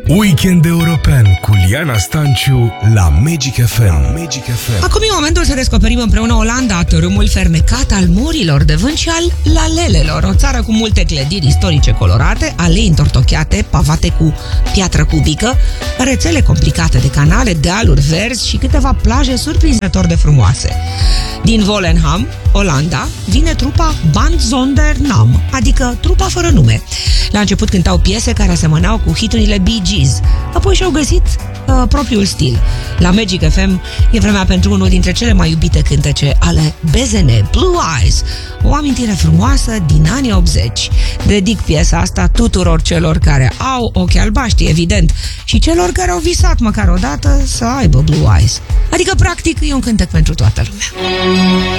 Weekend European cu Liana Stanciu la Magic FM. Acum e momentul să descoperim împreună Olanda, tărâmul fermecat al morilor de vânt și al lalelelor. O țară cu multe clădiri istorice colorate, alei întortocheate, pavate cu piatră cubică, rețele complicate de canale, dealuri verzi și câteva plaje surprinzător de frumoase. Din Volendam, Olanda, vine trupa Band Zonder Naam, adică trupa fără nume. La început cântau piese care asemănau cu hiturile Bee Gees, apoi și-au găsit propriul stil. La Magic FM e vremea pentru unul dintre cele mai iubite cântece ale BZN, Blue Eyes, o amintire frumoasă din anii 80. Dedic piesa asta tuturor celor care au ochi albaștri, evident, și celor care au visat măcar o dată să aibă Blue Eyes. Adică, practic, e un cântec pentru toată lumea.